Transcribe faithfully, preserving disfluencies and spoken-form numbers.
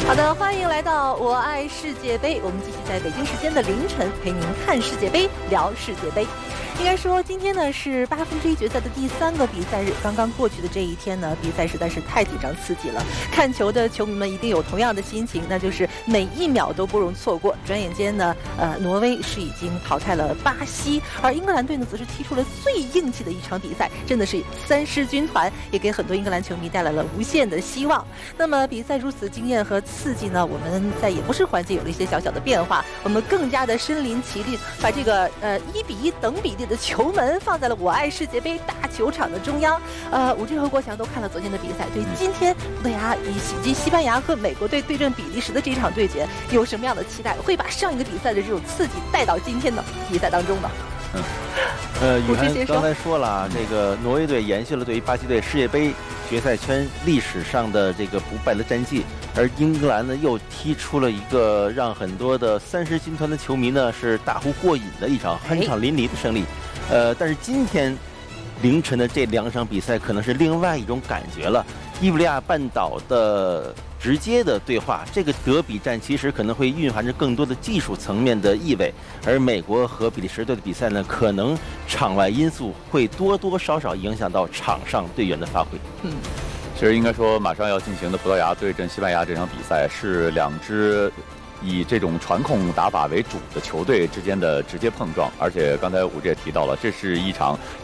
好的，欢迎来到我爱世界杯，我们继续在北京时间的凌晨陪您看世界杯，聊世界杯。应该说，今天呢是八分之一决赛的第三个比赛日，刚刚过去的这一天呢，比赛实在是太紧张刺激了。看球的球迷们一定有同样的心情，那就是每一秒都不容错过。转眼间呢，呃，挪威是已经淘汰了巴西，而英格兰队呢则是踢出了最硬气的一场比赛，真的是三狮军团，也给很多英格兰球迷带来了无限的希望。那么比赛如此惊艳和刺激呢，我们在也不是环节有了一些小小的变化，我们更加的身临其境，把这个呃一比一等比例的球门放在了我爱世界杯大球场的中央。呃，武志和国强都看了昨天的比赛，对今天葡萄牙以及西班牙和美国队对阵比利时的这场对决有什么样的期待？会把上一个比赛的这种刺激带到今天的比赛当中呢？ 嗯，呃，宇涵刚才说了，这个挪威队延续了对于巴西队世界杯决赛圈历史上的这个不败的战绩，而英格兰呢又踢出了一个让很多的三狮军团的球迷呢是大呼过瘾的一场酣畅淋漓的胜利。呃，但是今天凌晨的这两场比赛可能是另外一种感觉了。伊比利亚半岛的直接的对话，这个德比战其实可能会蕴含着更多的技术层面的意味，而美国和比利时队的比赛呢，可能场外因素会多多少少影响到场上队员的发挥。 嗯，其实应该说，马上要进行的葡萄牙对阵西班牙这场比赛是两支以这种传控打法为主的球队之间的直接碰撞，而且刚才武志也提到了，这是一场